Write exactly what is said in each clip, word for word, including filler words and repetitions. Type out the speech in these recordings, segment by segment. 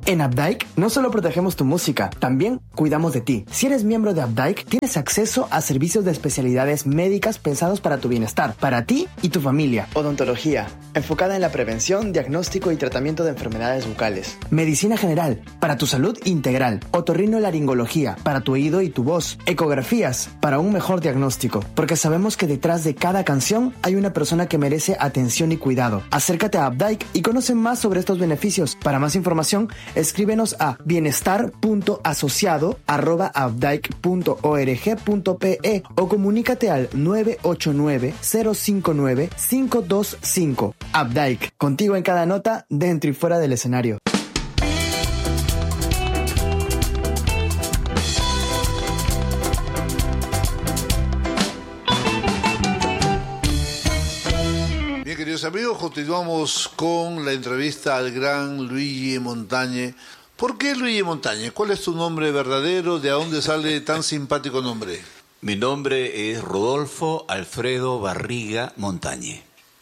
En Updike no solo protegemos tu música, también cuidamos de ti. Si eres miembro de Updike, tienes acceso a servicios de especialidades médicas pensados para tu bienestar, para ti y tu familia. Odontología, enfocada en la prevención, diagnóstico y tratamiento de enfermedades bucales. Medicina general, para tu salud integral. Otorrinolaringología, para tu oído y tu voz. Ecografías, para un mejor diagnóstico. Porque sabemos que detrás de cada canción hay una persona que merece atención y cuidado. Acércate a Updike y conoce más sobre estos beneficios. Para más información, escríbenos a bienestar punto asociado arroba updike punto org punto pe o comunícate al nueve ocho nueve, cero cinco nueve, cinco dos cinco. Updike, contigo en cada nota, dentro y fuera del escenario. Queridos amigos, continuamos con la entrevista al gran Luigi Montañe. ¿Por qué Luigi Montañe? ¿Cuál es tu nombre verdadero? ¿De dónde sale tan simpático nombre? Mi nombre es Rodolfo Alfredo Barriga Montañe.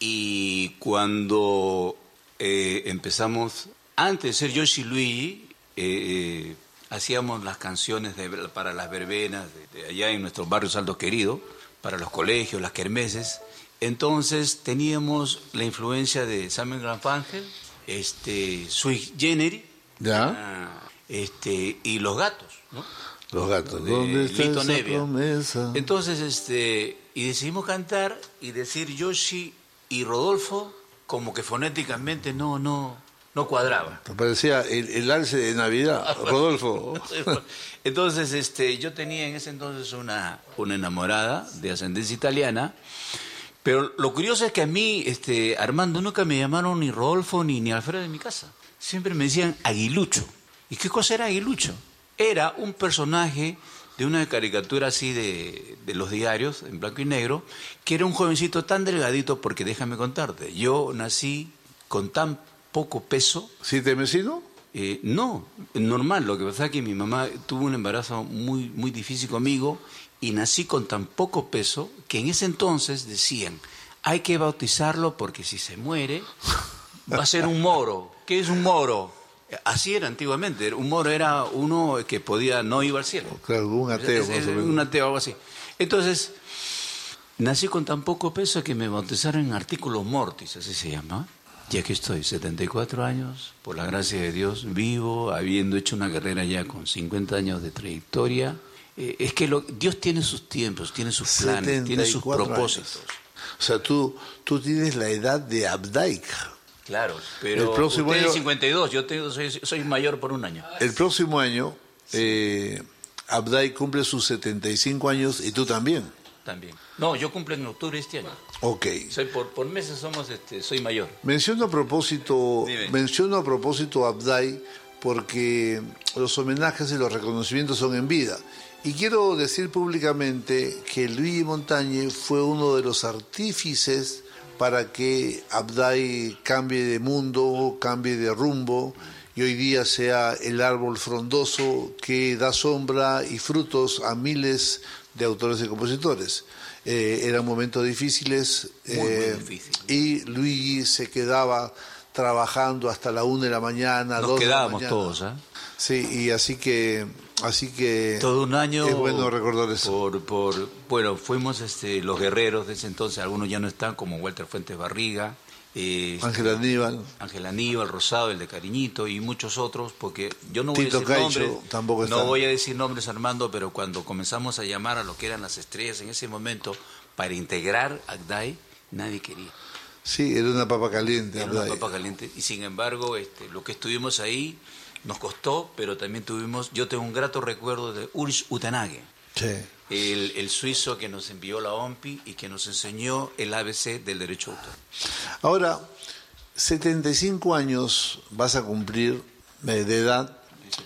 Y cuando eh, empezamos, antes de ser Yoshi Luigi, eh, eh, hacíamos las canciones de, para las verbenas de, de allá en nuestros barrios Alto Querido, para los colegios, las kermeses. Entonces teníamos la influencia de Simon Garfunkel, este, Sui Generis, ¿ya? este, y Los Gatos, ¿no? Los Gatos, de ¿dónde está Lito esa Nevia. promesa? Entonces, este, y decidimos cantar y decir Yoshi y Rodolfo, como que fonéticamente no, no, no cuadraba. Te parecía el, el alce de Navidad, Rodolfo. Entonces, este, yo tenía en ese entonces una, una enamorada de ascendencia italiana. Pero lo curioso es que a mí, este, Armando, nunca me llamaron ni Rodolfo ni, ni Alfredo en mi casa. Siempre me decían Aguilucho. ¿Y qué cosa era Aguilucho? Era un personaje de una caricatura así de, de los diarios, en blanco y negro, que era un jovencito tan delgadito, porque déjame contarte, yo nací con tan poco peso. ¿Siete mesino? Eh, no, normal. Lo que pasa es que mi mamá tuvo un embarazo muy, muy difícil conmigo, y nací con tan poco peso que en ese entonces decían, hay que bautizarlo porque si se muere va a ser un moro. ¿Qué es un moro? Así era antiguamente. Un moro era uno que podía, no iba al cielo. Claro, un ateo. Es, es, un ateo, algo así. Entonces, nací con tan poco peso que me bautizaron en artículo mortis, así se llama. Y aquí estoy, setenta y cuatro años, por la gracia de Dios, vivo, habiendo hecho una carrera ya con cincuenta años de trayectoria. Eh, es que lo, Dios tiene sus tiempos, tiene sus planes, tiene sus propósitos. Años. O sea, tú, tú tienes la edad de Updike. Claro, pero el próximo usted año, es cincuenta y dos, yo tengo, soy, soy mayor por un año. El próximo año, sí. eh, Updike cumple sus setenta y cinco años y tú también. También. No, yo cumplo en octubre este año. Ok. Soy por, por meses somos, este, soy mayor. Menciono a propósito, Dime. menciono a propósito a Updike porque los homenajes y los reconocimientos son en vida. Y quiero decir públicamente que Luigi Montañe fue uno de los artífices para que Updike cambie de mundo, cambie de rumbo y hoy día sea el árbol frondoso que da sombra y frutos a miles de autores y compositores. Eh, eran momentos difíciles, muy, eh, muy difícil. Y Luigi se quedaba trabajando hasta la una de la mañana, Nos dos de la quedábamos mañana. todos, ¿eh? Sí, y así que, así que todo un año. Es bueno recordar eso. Por, por, bueno, fuimos este, los guerreros de ese entonces, algunos ya no están, como Walter Fuentes Barriga, eh, Ángel Aníbal, Ángel Aníbal, Rosado, el de Cariñito y muchos otros, porque yo no voy Tito a decir Caicho, nombres, tampoco está. no voy a decir nombres, Armando, pero cuando comenzamos a llamar a lo que eran las estrellas en ese momento para integrar a Updike, nadie quería. Sí, era una papa caliente. Era una papa caliente. Y sin embargo, este, lo que estuvimos ahí nos costó, pero también tuvimos, yo tengo un grato recuerdo de Ulrich Utenhage, sí. el, el suizo que nos envió la O M P I y que nos enseñó el A B C del derecho de autor. Ahora, setenta y cinco años vas a cumplir eh, de edad.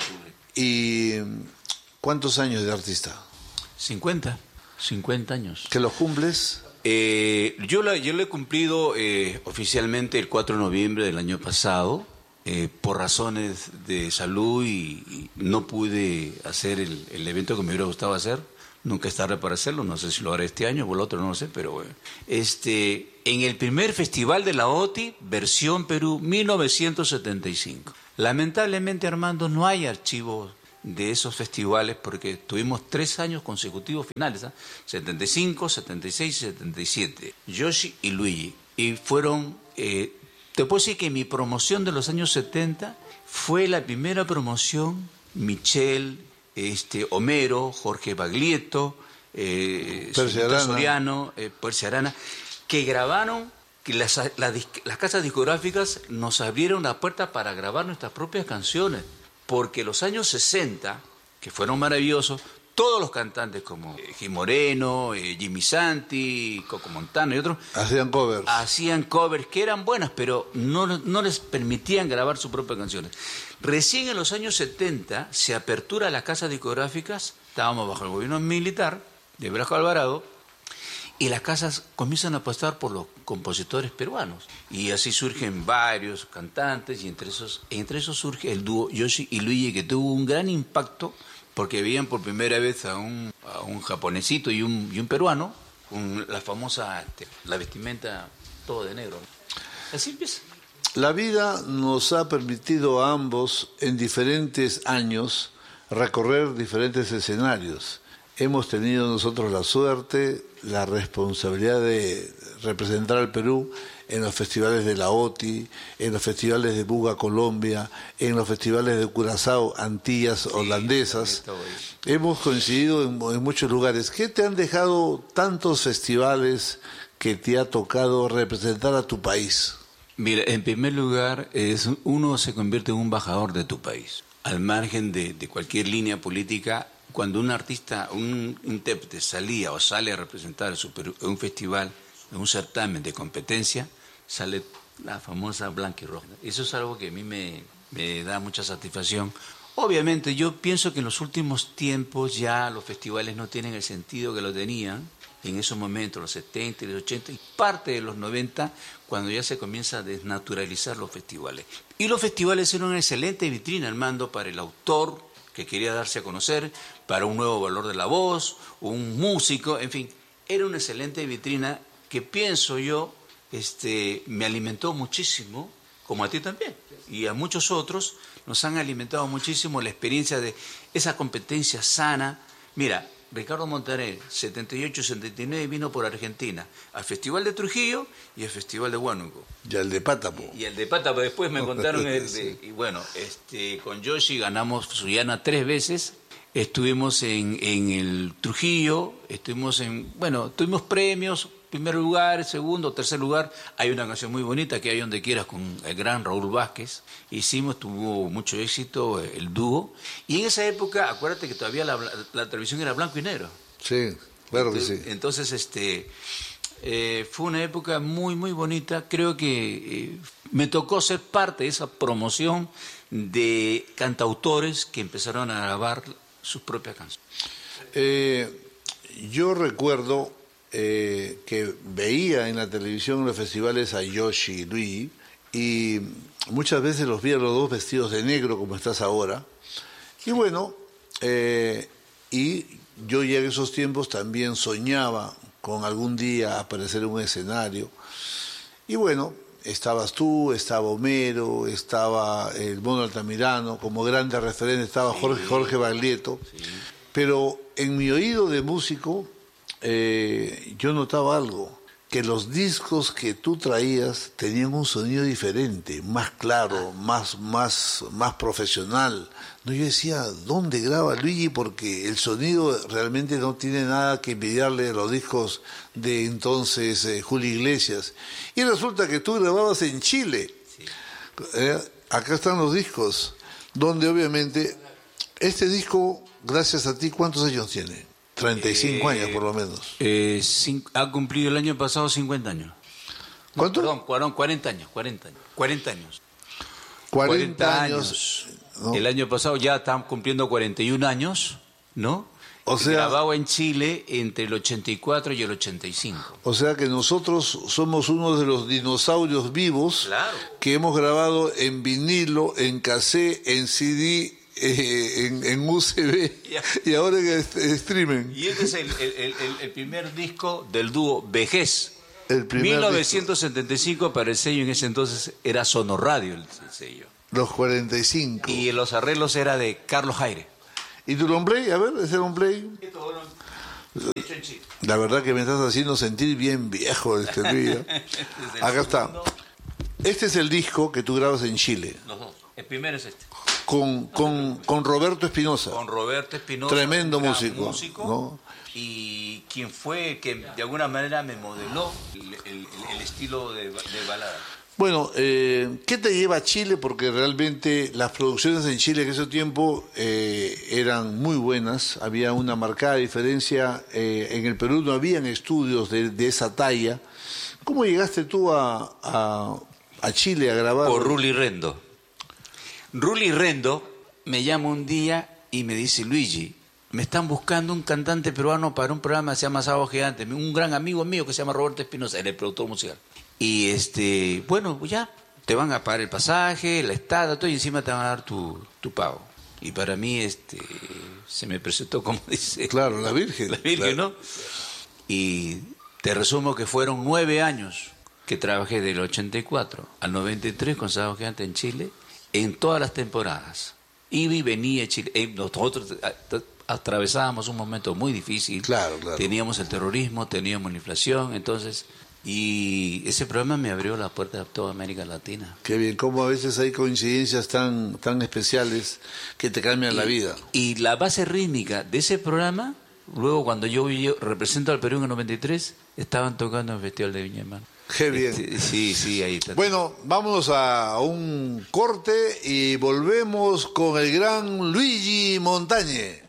¿Y cuántos años de artista? cincuenta, cincuenta años. ¿Que los cumples? Eh, yo, la, yo lo he cumplido eh, oficialmente el cuatro de noviembre del año pasado. Eh, por razones de salud y, y no pude hacer el, el evento que me hubiera gustado hacer. Nunca es tarde para hacerlo, no sé si lo haré este año o el otro, no lo sé, pero bueno. Este, en el primer festival de la O T I, versión Perú, mil novecientos setenta y cinco. Lamentablemente, Armando, no hay archivos de esos festivales porque tuvimos tres años consecutivos finales, ¿eh? setenta y cinco, setenta y seis y setenta y siete. Yoshi y Luigi. Y fueron, eh, te puedo decir que mi promoción de los años setenta fue la primera promoción, Michel, este, Homero, Jorge Baglietto, eh, Soriano, eh, Persia Arana, que grabaron, que las, las, las casas discográficas nos abrieron la puerta para grabar nuestras propias canciones. Porque los años sesenta, que fueron maravillosos, todos los cantantes como eh, Jim Moreno, eh, Jimmy Santi, Coco Montano y otros... Hacían covers. Hacían covers que eran buenas, pero no, no les permitían grabar sus propias canciones. Recién en los años setenta se apertura las casas discográficas, estábamos bajo el gobierno militar de Blasco Alvarado, y las casas comienzan a apostar por los compositores peruanos. Y así surgen varios cantantes, y entre esos, entre esos surge el dúo Yoshi y Luigi, que tuvo un gran impacto, porque veían por primera vez a un, a un japonesito y un, y un peruano, con la famosa, este, la vestimenta todo de negro. Así empieza. La vida nos ha permitido a ambos, en diferentes años, recorrer diferentes escenarios. Hemos tenido nosotros la suerte, la responsabilidad de representar al Perú en los festivales de la O T I, en los festivales de Buga, Colombia, en los festivales de Curazao, Antillas sí, holandesas. Hemos coincidido en, en muchos lugares. ¿Qué te han dejado tantos festivales que te ha tocado representar a tu país? Mira, en primer lugar, es, uno se convierte en un embajador de tu país. Al margen de, de cualquier línea política, cuando un artista, un intérprete salía o sale a representar un festival, un certamen de competencia, sale la famosa blanca y roja. Eso es algo que a mí me, me da mucha satisfacción. Obviamente yo pienso que en los últimos tiempos ya los festivales no tienen el sentido que lo tenían en esos momentos, los setenta y los ochenta y parte de los noventa, cuando ya se comienza a desnaturalizar los festivales. Y los festivales eran una excelente vitrina, Armando, para el autor que quería darse a conocer, para un nuevo valor de la voz, un músico, en fin, era una excelente vitrina que pienso yo este, me alimentó muchísimo, como a ti también, y a muchos otros nos han alimentado muchísimo la experiencia de esa competencia sana. Mira, Ricardo Montaner, setenta y ocho, setenta y nueve, vino por Argentina, al Festival de Trujillo y al Festival de Huánuco. Y al de Pátapo. Y, y el de Pátapo, después me contaron, el de, y bueno, este, con Yoshi ganamos Sullana tres veces, estuvimos en, en el Trujillo, estuvimos en, bueno, tuvimos premios, primer lugar, segundo, tercer lugar. Hay una canción muy bonita, que hay donde quieras, con el gran Raúl Vázquez. Hicimos, tuvo mucho éxito el dúo. Y en esa época, acuérdate que todavía la, la, la televisión era blanco y negro. Sí, claro que entonces, sí. Entonces, este, eh, fue una época muy, muy bonita. Creo que eh, me tocó ser parte de esa promoción de cantautores que empezaron a grabar sus propias canciones. Eh, yo recuerdo eh, que veía en la televisión los festivales a Yoshi y Luigi, y muchas veces los vi a los dos vestidos de negro, como estás ahora. Y bueno, eh, y yo ya en esos tiempos también soñaba con algún día aparecer en un escenario. Y bueno, estabas tú, estaba Homero, estaba el Mono Altamirano, como grandes referentes, estaba sí, Jorge, Jorge Baglietto. Sí. Pero en mi oído de músico, eh, yo notaba algo, que los discos que tú traías tenían un sonido diferente, más claro, más, más, más profesional. No, yo decía, ¿dónde graba Luigi? Porque el sonido realmente no tiene nada que envidiarle a los discos de entonces eh, Julio Iglesias. Y resulta que tú grababas en Chile. Sí. Eh, acá están los discos, donde obviamente este disco, gracias a ti, ¿cuántos años tiene? treinta y cinco eh, años por lo menos. Eh, cinco, ha cumplido el año pasado cincuenta años. ¿Cuánto? No, perdón, cuarenta años, cuarenta años. cuarenta años. cuarenta años. ¿No? El año pasado ya están cumpliendo cuarenta y un años, ¿no? O sea, grabado en Chile entre el ochenta y cuatro y el ochenta y cinco. O sea que nosotros somos uno de los dinosaurios vivos, claro, que hemos grabado en vinilo, en cassette, en C D, Eh, en, en U S B y ahora en streaming. Y este es el, el, el, el primer disco del dúo Vejez. El primer mil novecientos setenta y cinco disco. Para el sello, en ese entonces era Sonoradio el sello. Los cuarenta y cinco. Y los arreglos era de Carlos Jaire. ¿Y tu long play? A ver, ese long play. La verdad que me estás haciendo sentir bien viejo este vídeo. Acá está. Este es el disco que tú grabas en Chile. Los dos. El primero es este. Con, con, con Roberto Espinosa. Con Roberto Espinosa. Tremendo un gran músico. músico ¿no? Y quien fue que de alguna manera me modeló el, el, el estilo de, de balada. Bueno, eh, ¿qué te lleva a Chile? Porque realmente las producciones en Chile en ese tiempo eh, eran muy buenas, había una marcada diferencia, eh, en el Perú no habían estudios de, de esa talla. ¿Cómo llegaste tú a, a, a Chile a grabar? Por Ruli Rendo. Ruli Rendo me llama un día y me dice, Luigi, me están buscando un cantante peruano para un programa que se llama Sábado Gigante, un gran amigo mío que se llama Roberto Espinosa, el productor musical. Y este, bueno, ya te van a pagar el pasaje, la estada, todo, y encima te van a dar tu, tu pago. Y para mí este se me presentó, como dice, claro, la Virgen. La Virgen, claro. ¿no? Y te resumo que fueron nueve años que trabajé del ochenta y cuatro al noventa y tres con Sábado Gigante en Chile, en todas las temporadas. Iba y venía Chile. Eh, nosotros atravesábamos un momento muy difícil. Claro, claro. Teníamos el terrorismo, teníamos la inflación, entonces... Y ese programa me abrió la puerta a toda América Latina. Qué bien, como a veces hay coincidencias tan, tan especiales que te cambian y, la vida. Y la base rítmica de ese programa, luego cuando yo, yo represento al Perú en el noventa y tres, estaban tocando en el Festival de Viña del Mar. Qué bien. Este, sí, sí, ahí está. Bueno, vámonos a un corte y volvemos con el gran Luigi Montañe.